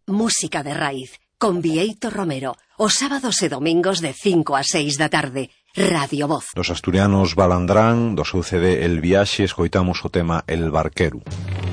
Música de raíz, con Bieito Romero, os sábados e domingos de 5 a 6 da tarde. Radio Voz. Dos asturianos Balandrán, do seu CD El Viaxe, escoitamos o tema El Barquero.